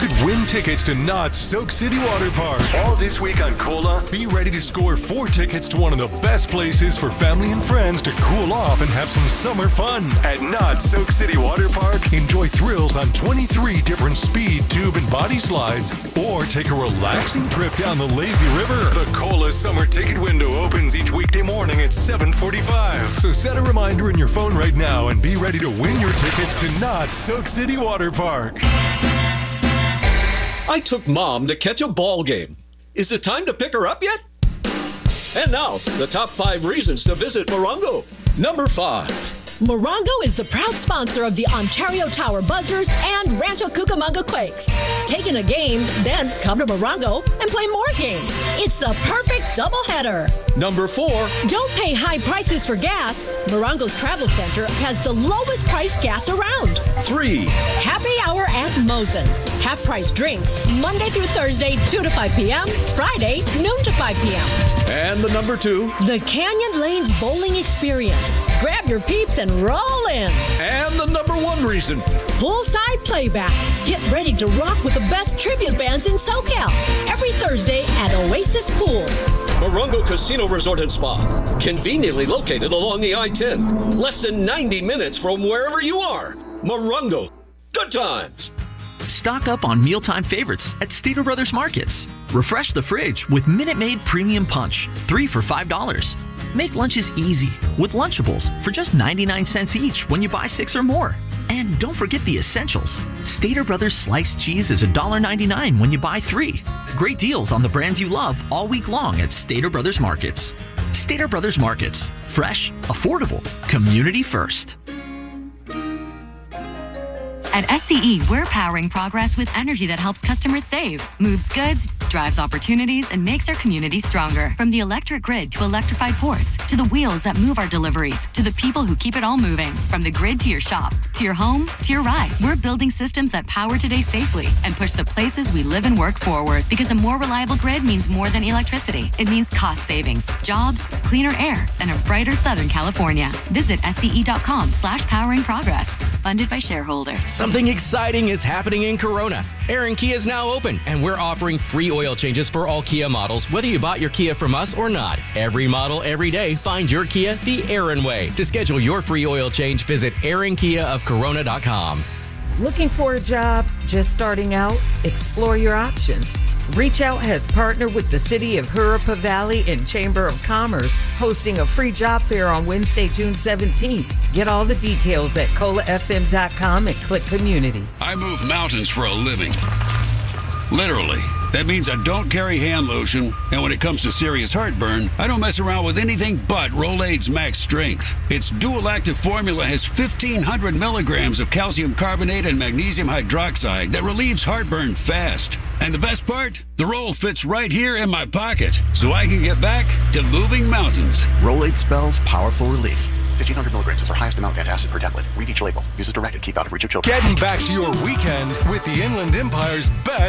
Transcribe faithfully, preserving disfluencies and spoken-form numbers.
could win tickets to Knott's Soak City Water Park. All this week on Cola, be ready to score four tickets to one of the best places for family and friends to cool off and have some summer fun. At Knott's Soak City Water Park, enjoy thrills on twenty-three different speed, tube, and body slides, or take a relaxing trip down the lazy river. The Cola summer ticket window opens each weekday morning at seven forty-five. So set a reminder in your phone right now and be ready to win your tickets to Knott's Soak City Water Park. I took Mom to catch a ball game. Is it time to pick her up yet? And now, the top five reasons to visit Morongo. Number five. Morongo is the proud sponsor of the Ontario Tower Buzzers and Rancho Cucamonga Quakes. Taking a game, then come to Morongo and play more games. It's the perfect doubleheader. Number four. Don't pay high prices for gas. Morongo's Travel Center has the lowest priced gas around. Three. Happy hour at Mosen. Half price drinks, Monday through Thursday, two to five p.m., Friday, noon to five p.m. And the number two. The Canyon Lanes Bowling Experience. Grab your peeps and roll in. And the number one reason. Poolside playback. Get ready to rock with the best tribute bands in SoCal. Every Thursday at Oasis Pool. Morongo Casino Resort and Spa. Conveniently located along the I ten. Less than ninety minutes from wherever you are. Morongo. Good times. Stock up on mealtime favorites at Stater Brothers Markets. Refresh the fridge with Minute Maid Premium Punch, three for five dollars. Make lunches easy with Lunchables for just ninety-nine cents each when you buy six or more. And don't forget the essentials. Stater Brothers Sliced Cheese is one dollar ninety-nine when you buy three. Great deals on the brands you love all week long at Stater Brothers Markets. Stater Brothers Markets. Fresh, affordable, community first. At S C E, we're powering progress with energy that helps customers save, moves goods, drives opportunities, and makes our community stronger. From the electric grid to electrified ports, to the wheels that move our deliveries, to the people who keep it all moving. From the grid to your shop, to your home, to your ride, we're building systems that power today safely and push the places we live and work forward. Because a more reliable grid means more than electricity. It means cost savings, jobs, cleaner air, and a brighter Southern California. Visit S C E.com slash powering progress. Funded by shareholders. Something exciting is happening in Corona. Aaron Kia is now open, and we're offering free oil changes for all Kia models, whether you bought your Kia from us or not. Every model, every day, find your Kia the Aaron way. To schedule your free oil change, visit aaron kia of corona dot com. Looking for a job? Just starting out? Explore your options. Reach Out has partnered with the City of Hurripah Valley and Chamber of Commerce, hosting a free job fair on Wednesday, June seventeenth. Get all the details at cola f m dot com and click community. I move mountains for a living. Literally. That means I don't carry hand lotion, and when it comes to serious heartburn, I don't mess around with anything but Rolaids Max Strength. Its dual-active formula has fifteen hundred milligrams of calcium carbonate and magnesium hydroxide that relieves heartburn fast. And the best part? The roll fits right here in my pocket, so I can get back to moving mountains. Rolaids spells powerful relief. fifteen hundred milligrams is our highest amount of antacid per tablet. Read each label. Use as directed. Keep out of reach of children. Getting back to your weekend with the Inland Empire's best